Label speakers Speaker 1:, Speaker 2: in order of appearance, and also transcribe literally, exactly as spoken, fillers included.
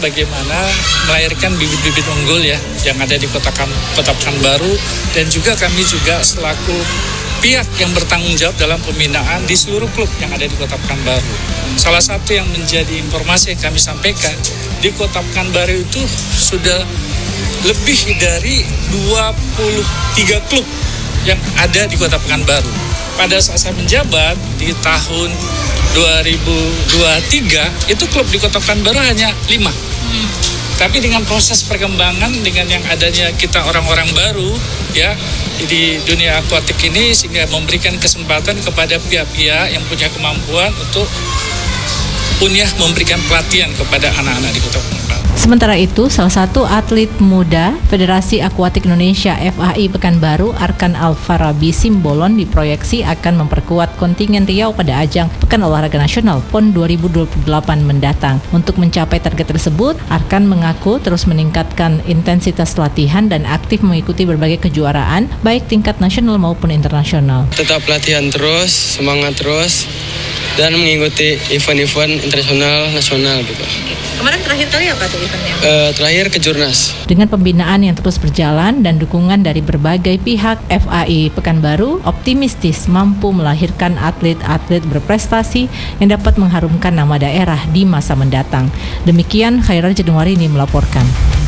Speaker 1: bagaimana melahirkan bibit-bibit unggul ya yang ada di Kota, Kota Pekanbaru, dan juga kami juga selaku pihak yang bertanggung jawab dalam pembinaan di seluruh klub yang ada di Kota Pekanbaru. Salah satu yang menjadi informasi yang kami sampaikan, di Kota Pekanbaru itu sudah lebih dari dua puluh tiga klub yang ada di Kota Pekanbaru. Pada saat saya menjabat di tahun dua ribu dua puluh tiga, itu klub di Kota Pekanbaru hanya lima. Hmm. Tapi dengan proses perkembangan, dengan yang adanya kita orang-orang baru ya di dunia akuatik ini, sehingga memberikan kesempatan kepada pihak-pihak yang punya kemampuan untuk punya memberikan pelatihan kepada anak-anak di Kota Pekanbaru.
Speaker 2: Sementara itu, salah satu atlet muda Federasi Akuatik Indonesia F A I Pekanbaru, Arkan Alfarabi Simbolon, diproyeksi akan memperkuat kontingen Riau pada ajang Pekan Olahraga Nasional P O N dua ribu dua puluh delapan mendatang. Untuk mencapai target tersebut, Arkan mengaku terus meningkatkan intensitas latihan dan aktif mengikuti berbagai kejuaraan, baik tingkat nasional maupun internasional.
Speaker 3: Tetap latihan terus, semangat terus, dan mengikuti event-event internasional, nasional gitu.
Speaker 2: Kemarin terakhir kali apa tuh eventnya?
Speaker 3: Uh, terakhir ke Jurnas.
Speaker 2: Dengan pembinaan yang terus berjalan dan dukungan dari berbagai pihak, F A I Pekanbaru optimistis mampu melahirkan atlet-atlet berprestasi yang dapat mengharumkan nama daerah di masa mendatang. Demikian Khairal Januarini melaporkan.